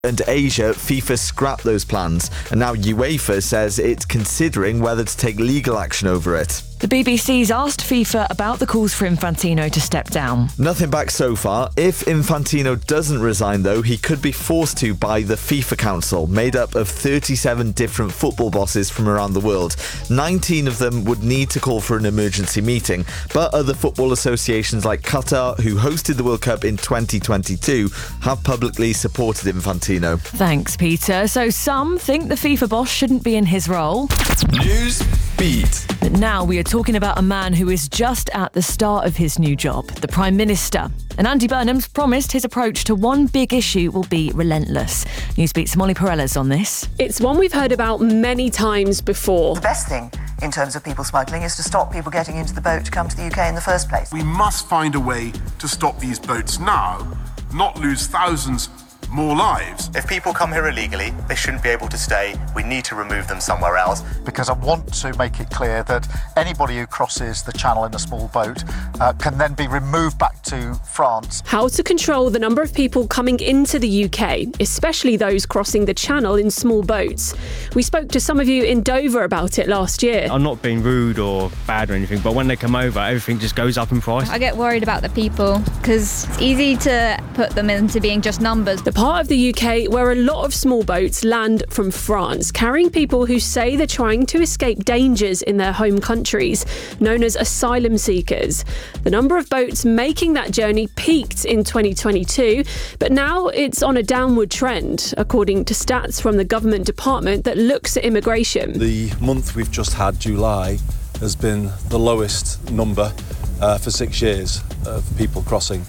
and Asia, FIFA scrapped those plans, and now UEFA says it's considering whether to take legal action over it. The BBC's asked FIFA about the calls for Infantino to step down. Nothing back so far. If Infantino doesn't resign, though, he could be forced to by the FIFA Council, made up of 37 different football bosses from around the world. 19 of them would need to call for an emergency meeting, but other football associations like Qatar, who hosted the World Cup in 2022, have publicly supported Infantino. Thanks, Peter. So some think the FIFA boss shouldn't be in his role. News Beat. But now we are talking about a man who is just at the start of his new job, the Prime Minister. And Andy Burnham's promised his approach to one big issue will be relentless. Newsbeat's Molly Perella's on this. It's one we've heard about many times before. The best thing in terms of people smuggling is to stop people getting into the boat to come to the UK in the first place. We must find a way to stop these boats now, not lose thousands more lives. If people come here illegally, they shouldn't be able to stay. We need to remove them somewhere else. Because I want to make it clear that anybody who crosses the channel in a small boat can then be removed back to France. How to control the number of people coming into the UK, especially those crossing the channel in small boats. We spoke to some of you in Dover about it last year. I'm not being rude or bad or anything, but when they come over, everything just goes up in price. I get worried about the people because it's easy to put them into being just numbers. The part of the UK where a lot of small boats land from France, carrying people who say they're trying to escape dangers in their home countries, known as asylum seekers. The number of boats making that journey peaked in 2022, but now it's on a downward trend, according to stats from the government department that looks at immigration. The month we've just had, July, has been the lowest number for 6 years of people crossing.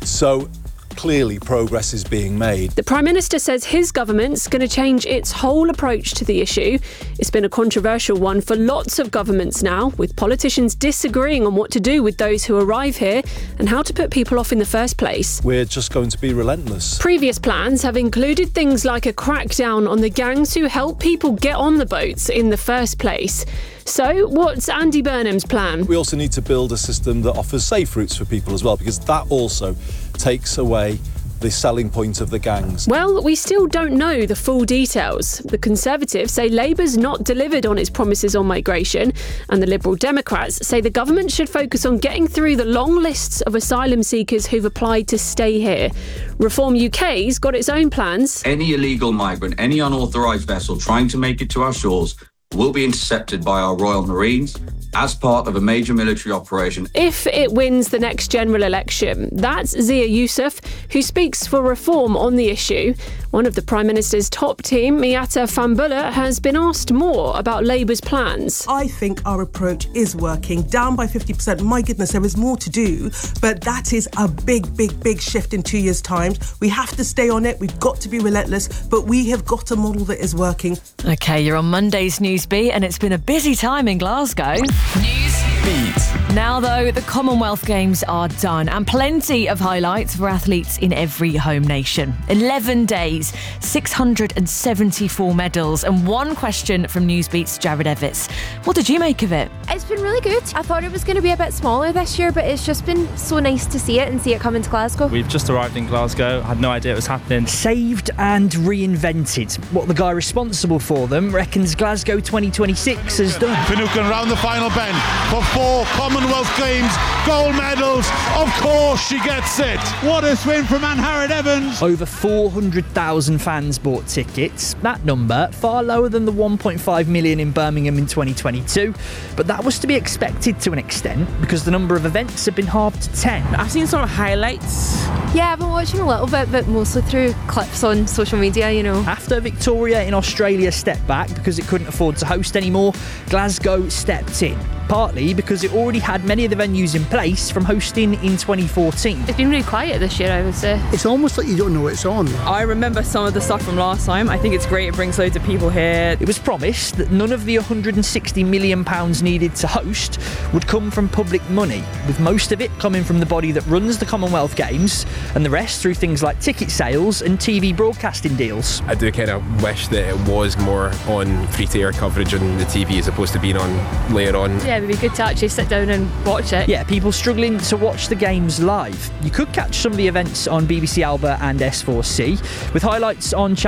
So clearly progress is being made. The Prime Minister says his government's going to change its whole approach to the issue. It's been a controversial one for lots of governments now, with politicians disagreeing on what to do with those who arrive here and how to put people off in the first place. We're just going to be relentless. Previous plans have included things like a crackdown on the gangs who help people get on the boats in the first place. So, what's Andy Burnham's plan? We also need to build a system that offers safe routes for people as well, because that also takes away the selling point of the gangs. Well, we still don't know the full details. The Conservatives say Labour's not delivered on its promises on migration, and the Liberal Democrats say the government should focus on getting through the long lists of asylum seekers who've applied to stay here. Reform UK's got its own plans. Any illegal migrant, any unauthorised vessel trying to make it to our shores will be intercepted by our Royal Marines as part of a major military operation. If it wins the next general election, that's Zia Yusuf, who speaks for reform on the issue. One of the Prime Minister's top team, Miatta Fahnbulleh, has been asked more about Labour's plans. I think our approach is working. Down by 50%. My goodness, there is more to do, but that is a big shift in 2 years' time. We have to stay on it. We've got to be relentless, but we have got a model that is working. OK, you're on Monday's Newsbeat, and it's been a busy time in Glasgow. Newsbeat. Now, though, the Commonwealth Games are done, and plenty of highlights for athletes in every home nation. 11 days, 674 medals, and one question from Newsbeat's Jared Evans. What did you make of it? It's been really good. I thought it was going to be a bit smaller this year, but it's just been so nice to see it and see it come into Glasgow. We've just arrived in Glasgow, had no idea it was happening. Saved and reinvented. What the guy responsible for them reckons Glasgow 2026 has done. Finucane round the final bend for 4 Commonwealth Games gold medals. Of course she gets it. What a swim from Anne Harrod Evans. Over 400,000 fans bought tickets. That number far lower than the 1.5 million in Birmingham in 2022, but that was to be expected to an extent because the number of events had been halved to 10. I've seen some highlights. Yeah, I've been watching a little bit, but mostly through clips on social media, you know. After Victoria in Australia stepped back because it couldn't afford to host anymore, Glasgow stepped in. Partly because it already had many of the venues in place from hosting in 2014. It's been really quiet this year, I would say. It's almost like you don't know it's on. I remember some of the stuff from last time. I think it's great, it brings loads of people here. It was promised that none of the £160 million needed to host would come from public money, with most of it coming from the body that runs the Commonwealth Games, and the rest through things like ticket sales and TV broadcasting deals. I do kind of wish that it was more on free-to-air coverage on the TV as opposed to being on later on. Yeah, yeah, it'd be good to actually sit down and watch it. Yeah, people struggling to watch the games live. You could catch some of the events on BBC Alba and S4C, with highlights on